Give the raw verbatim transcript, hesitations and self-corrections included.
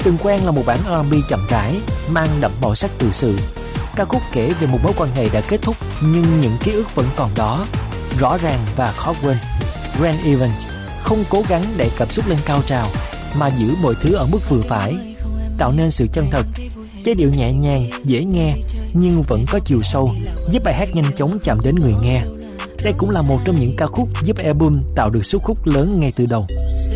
Từng quen là một bản R and B chậm rãi, mang đậm màu sắc tự sự. Ca khúc kể về một mối quan hệ đã kết thúc nhưng những ký ức vẫn còn đó, rõ ràng và khó quên. Grant Evans không cố gắng đẩy cảm xúc lên cao trào mà giữ mọi thứ ở mức vừa phải, tạo nên sự chân thật. Giai điệu nhẹ nhàng, dễ nghe nhưng vẫn có chiều sâu, giúp bài hát nhanh chóng chạm đến người nghe. Đây cũng là một trong những ca khúc giúp album tạo được sức hút lớn ngay từ đầu.